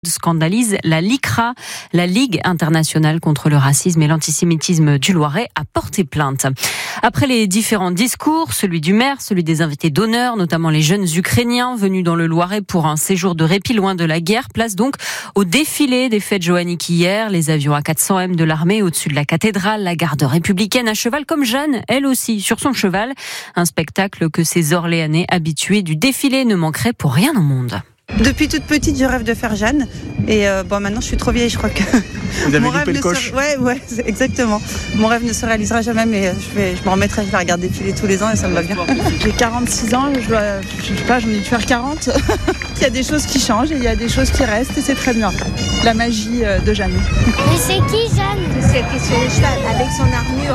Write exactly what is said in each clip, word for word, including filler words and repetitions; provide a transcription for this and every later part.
Scandalise la LICRA, la Ligue internationale contre le racisme et l'antisémitisme du Loiret, a porté plainte. Après les différents discours, celui du maire, celui des invités d'honneur, notamment les jeunes Ukrainiens venus dans le Loiret pour un séjour de répit loin de la guerre, place donc au défilé des fêtes joanniques hier, les avions A quatre cents M de l'armée au-dessus de la cathédrale, la garde républicaine à cheval comme Jeanne, elle aussi, sur son cheval. Un spectacle que ces Orléanais habitués du défilé ne manqueraient pour rien au monde. Depuis toute petite, je rêve de faire Jeanne. Et euh, bon, maintenant, je suis trop vieille, je crois que... Vous avez mon loupé rêve le ne coche. se... Ouais, ouais, exactement. Mon rêve ne se réalisera jamais, mais je, vais, je me remettrai, je vais regarder défiler tous les ans et ça me va bien. J'ai quarante-six ans, je, dois, je sais pas, j'en ai dû faire quarante. Il y a des choses qui changent et il y a des choses qui restent et c'est très bien. La magie de Jeanne. Mais c'est qui Jeanne? C'est celle qui est sur le cheval avec son armure.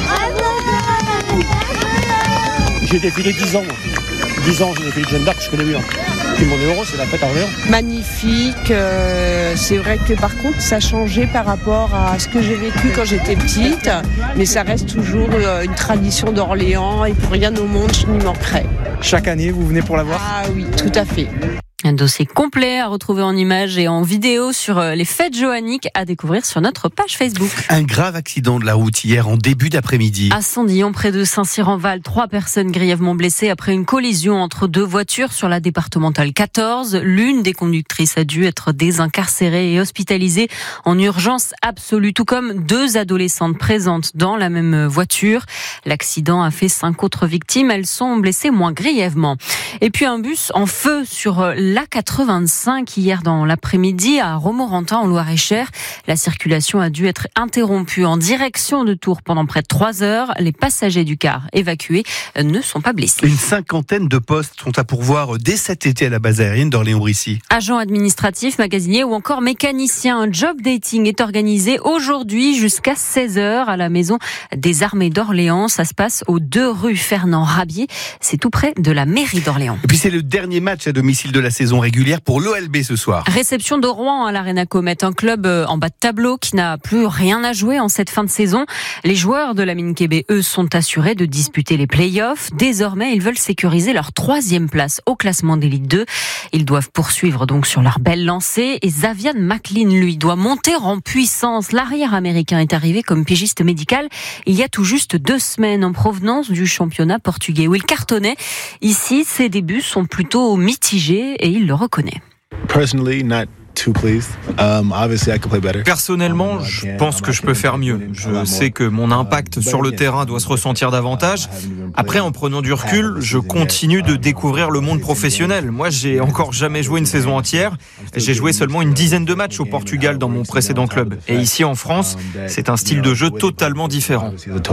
J'ai défilé dix ans. dix ans, j'ai défilé de Jeanne d'Arc, je connais bien. Puis mon euro, c'est la fête à Orléans. Magnifique. Euh, c'est vrai que par contre, ça a changé par rapport à ce que j'ai vécu quand j'étais petite. Mais ça reste toujours euh, une tradition d'Orléans et pour rien au monde, je n'y manquerai. Chaque année, vous venez pour la voir ? Ah oui, tout à fait. Un dossier complet à retrouver en images et en vidéo sur les fêtes joanniques à découvrir sur notre page Facebook. Un grave accident de la route hier en début d'après-midi. À Sandillon, près de Saint-Cyr-en-Val, trois personnes grièvement blessées après une collision entre deux voitures sur la départementale quatorze. L'une des conductrices a dû être désincarcérée et hospitalisée en urgence absolue, tout comme deux adolescentes présentes dans la même voiture. L'accident a fait cinq autres victimes. Elles sont blessées moins grièvement. Et puis un bus en feu sur l'A quatre-vingt-cinq hier dans l'après-midi à Romorantin en Loir-et-Cher. La circulation a dû être interrompue en direction de Tours pendant près de trois heures. Les passagers du car évacués ne sont pas blessés. Une cinquantaine de postes sont à pourvoir dès cet été à la base aérienne d'Orléans-Brissy. Agents administratifs, magasiniers ou encore mécaniciens. Un job dating est organisé aujourd'hui jusqu'à seize heures à la maison des armées d'Orléans. Ça se passe aux deux rue Fernand Rabier. C'est tout près de la mairie d'Orléans. Et puis c'est le dernier match à domicile de la saison régulière pour l'O L B ce soir. Réception de Rouen à l'Arena Comet, un club en bas de tableau qui n'a plus rien à jouer en cette fin de saison. Les joueurs de la Mine Québec, eux, sont assurés de disputer les play-offs. Désormais, ils veulent sécuriser leur troisième place au classement d'élite deux. Ils doivent poursuivre donc sur leur belle lancée. Et Xavier McLean, lui, doit monter en puissance. L'arrière américain est arrivé comme pigiste médical il y a tout juste deux semaines en provenance du championnat portugais où il cartonnait. Ici, ses débuts sont plutôt mitigés et il le reconnaît. Personally, not too pleased. Um, obviously, I could play better. Personnellement, je pense que je peux faire mieux. Je sais que mon impact sur le terrain doit se ressentir davantage. Après, en prenant du recul, je continue de découvrir le monde professionnel. Moi, j'ai encore jamais joué une saison entière. J'ai joué seulement une dizaine de matchs au Portugal dans mon précédent club. Et ici, en France, c'est un style de jeu totalement différent.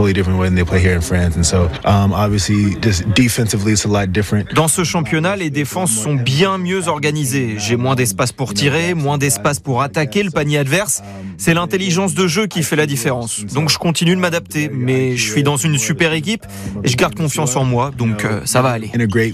Dans ce championnat, les défenses sont bien mieux organisées. J'ai moins d'espace pour tirer, moins d'espace pour attaquer le panier adverse. C'est l'intelligence de jeu qui fait la différence. Donc je continue de m'adapter, mais je suis dans une super équipe et je garde confiance en moi, donc euh, ça va aller.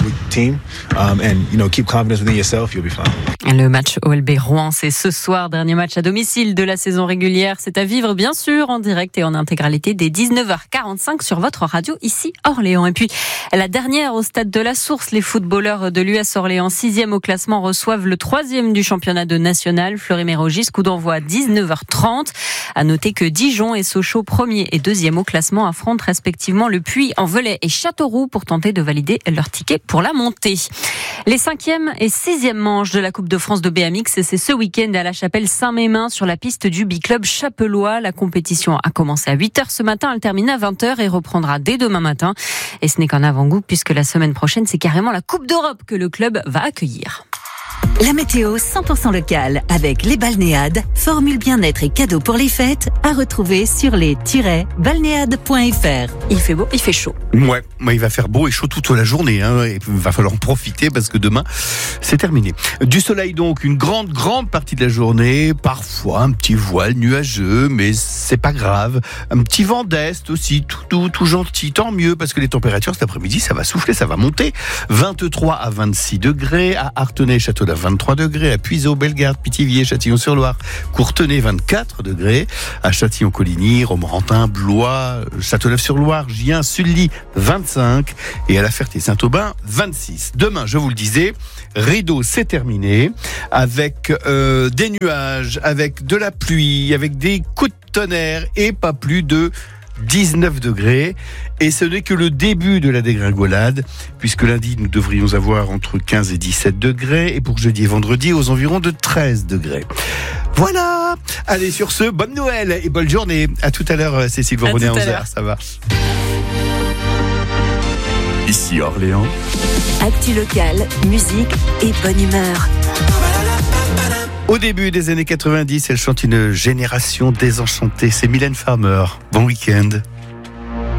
Le match O L B Rouen, c'est ce soir, dernier match à domicile de la saison régulière. C'est à vivre bien sûr en direct et en intégralité dès dix-neuf heures quarante-cinq sur votre radio ici Orléans. Et puis la dernière au stade de la Source, les footballeurs de l'U S Orléans, sixième au classement, reçoivent le troisième du championnat de national, Fleury-Mérogis, coup d'envoi à dix-neuf heures trente. À noter que Dijon et Sochaux, premier et deuxième au classement, affrontent respectivement le Puy-en-Velay et Châteauroux pour tenter de valider leur ticket pour la montée. Les cinquième et sixième manches de la Coupe de France de B M X, c'est ce week-end à la Chapelle Saint-Mémin sur la piste du Biclub Chapellois. La compétition a commencé à huit heures ce matin, elle termine à vingt heures et reprendra dès demain matin. Et ce n'est qu'un avant-goût puisque la semaine prochaine, c'est carrément la Coupe d'Europe que le club va accueillir. La météo cent pour cent locale avec les balnéades, formule bien-être et cadeaux pour les fêtes à retrouver sur les tiret balnéades point f r. Il fait beau, il fait chaud. Ouais, mais il va faire beau et chaud toute la journée. Hein. Il va falloir en profiter parce que demain, c'est terminé. Du soleil donc, une grande, grande partie de la journée. Parfois, un petit voile nuageux, mais c'est pas grave. Un petit vent d'est aussi, tout doux, tout gentil. Tant mieux parce que les températures cet après-midi, ça va souffler, ça va monter. vingt-trois à vingt-six degrés à Artenay, Château-d'Avant. vingt-trois degrés. À Puiseaux, Bellegarde, Pithiviers, Châtillon-sur-Loire, Courtenay, vingt-quatre degrés. À Châtillon-Coligny, Romorantin, Blois, Châteauneuf-sur-Loire, Gien, Sully, vingt-cinq. Et à La Ferté-Saint-Aubin, vingt-six. Demain, je vous le disais, rideau, c'est terminé. Avec euh, des nuages, avec de la pluie, avec des coups de tonnerre et pas plus de dix-neuf degrés. Et ce n'est que le début de la dégringolade, puisque lundi, nous devrions avoir entre quinze et dix-sept degrés, et pour jeudi et vendredi, aux environs de treize degrés. Voilà. Allez, sur ce, bonne Noël et bonne journée. À tout à l'heure, Cécile Voronnet à onze heures. Ça marche. Ici Orléans. Actu locale, musique et bonne humeur. Au début des années quatre-vingt-dix, elle chante une génération désenchantée. C'est Mylène Farmer. Bon week-end.